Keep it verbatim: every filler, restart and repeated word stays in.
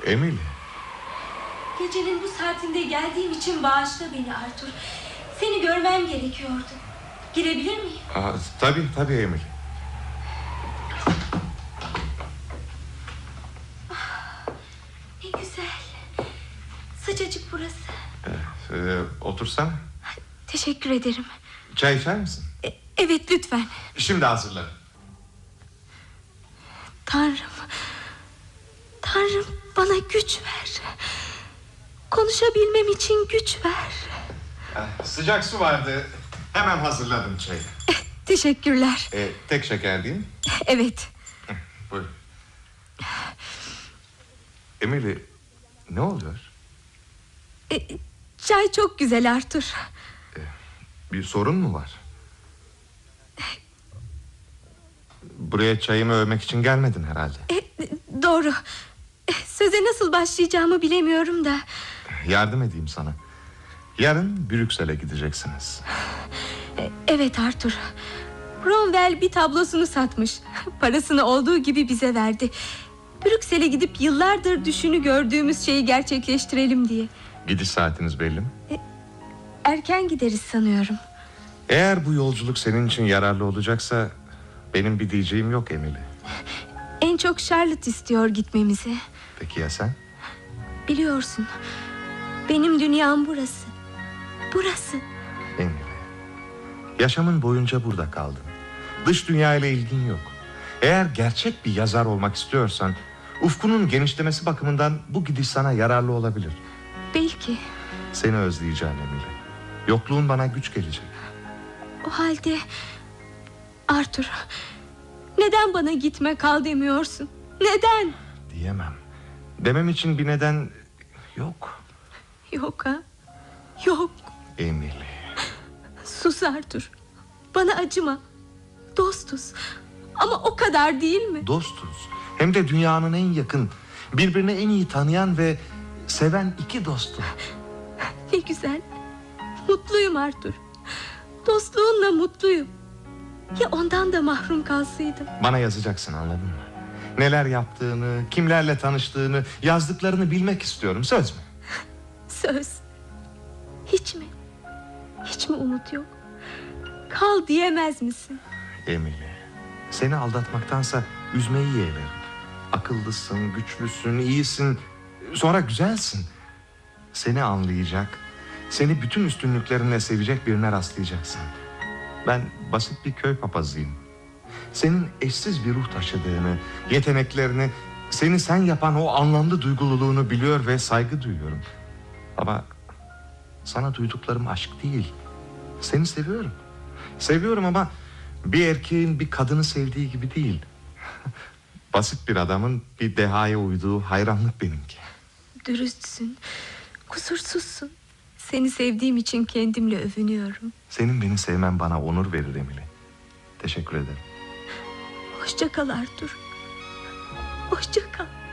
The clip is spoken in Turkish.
Emily. Gecenin bu saatinde geldiğim için bağışla beni Arthur. Seni görmem gerekiyordu. Girebilir miyim? Aa, tabii tabii Emily. Ah, ne güzel. Sıcacık burası. Evet, e, otursana. Teşekkür ederim. Çay içer misin? E, evet lütfen. Şimdi hazırlarım. Tanrım, Tanrım bana güç ver. Konuşabilmem için güç ver. Sıcak su vardı. Hemen hazırladım çayı. E, teşekkürler. E, tek şeker değil mi? Evet. Buyurun. Emily, ne oluyor? E, çay çok güzel Arthur. E, bir sorun mu var? Buraya çayımı övmek için gelmedin herhalde. E, doğru. E, söze nasıl başlayacağımı bilemiyorum da. Yardım edeyim sana. Yarın Brüksel'e gideceksiniz. E, evet Arthur. Cromwell bir tablosunu satmış. Parasını olduğu gibi bize verdi. Brüksel'e gidip yıllardır düşünü gördüğümüz şeyi gerçekleştirelim diye. Gidiş saatiniz belli mi? E, erken gideriz sanıyorum. Eğer bu yolculuk senin için yararlı olacaksa benim bir diyeceğim yok Emily. En çok Charlotte istiyor gitmemizi. Peki ya sen? Biliyorsun, benim dünyam burası. Burası. Emily, yaşamın boyunca burada kaldın. Dış dünya ile ilgin yok. Eğer gerçek bir yazar olmak istiyorsan ufkunun genişlemesi bakımından bu gidiş sana yararlı olabilir. Belki. Seni özleyeceğim Emily. Yokluğun bana güç gelecek. O halde Arthur, neden bana gitme kal demiyorsun? Neden? Diyemem. Demem için bir neden yok. Yok ha? Yok. Emily. Sus Arthur. Bana acıma. Dostuz. Ama o kadar değil mi? Dostuz. Hem de dünyanın en yakın, birbirini en iyi tanıyan ve seven iki dostu. Ne güzel. Mutluyum Arthur. Dostluğunla mutluyum. Ya ondan da mahrum kalsaydım? Bana yazacaksın, anladın mı? Neler yaptığını, kimlerle tanıştığını, yazdıklarını bilmek istiyorum. Söz mü? Söz. Hiç mi? Hiç mi umut yok? Kal diyemez misin? Emily, seni aldatmaktansa üzmeyi yeğlerim. Akıllısın, güçlüsün, iyisin, sonra güzelsin. Seni anlayacak, seni bütün üstünlüklerinle sevecek birine rastlayacaksın. Ben basit bir köy papazıyım. Senin eşsiz bir ruh taşıdığını, yeteneklerini, seni sen yapan o anlamlı duygululuğunu biliyor ve saygı duyuyorum. Ama sana duyduklarım aşk değil. Seni seviyorum. Seviyorum ama bir erkeğin bir kadını sevdiği gibi değil. Basit bir adamın bir dehaya uyduğu hayranlık benimki. Dürüstsün, kusursuzsun. Seni sevdiğim için kendimle övünüyorum. Senin beni sevmen bana onur verir Emily. Teşekkür ederim. Hoşça kal Arthur. Hoşça kal.